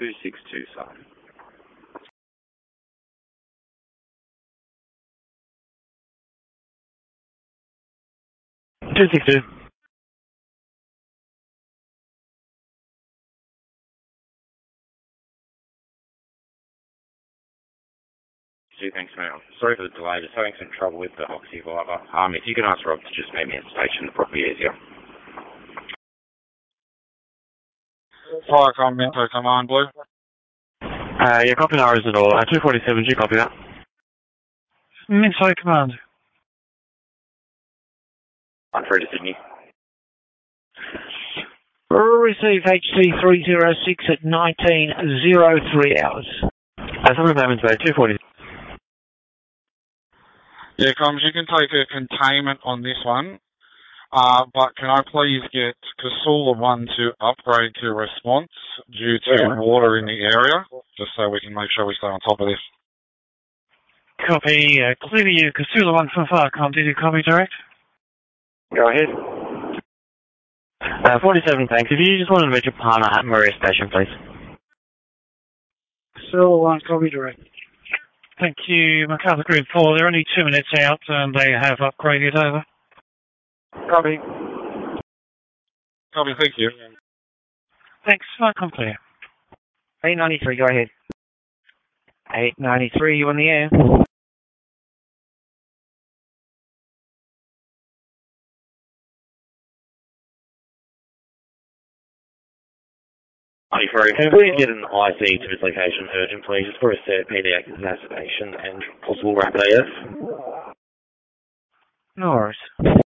2627. 262. Thanks, mate. Sorry for the delay. Just having some trouble with the Oxy Viper. If you can ask Rob to just meet me at the station, it'll probably be easier. Firecom Minto Command Blue. Yeah, copy no worries at all. 247, do you copy that? Minto Command. I'm through to Sydney. Receive HT306 at 19:03 hours. Summary payments made, 240. Yeah, comms, you can take a containment on this one, but can I please get Casula 1 to upgrade to response due to water in the area, just so we can make sure we stay on top of this. Copy. Clear you. Casula 1 from Firecom. Did you copy direct? Go ahead. 47, thanks. If you just wanted to reach your partner at Maria Station, please. Casula 1, copy direct. Thank you. MacArthur Group 4, they're only 2 minutes out and they have upgraded over. Copy. Copy, thank you. Thanks. Firecom clear. 893, go ahead. 893, you on the air? Can we get an IC to this location urgent, please, just for a PD exacerbation and possible rapid AF? No worries.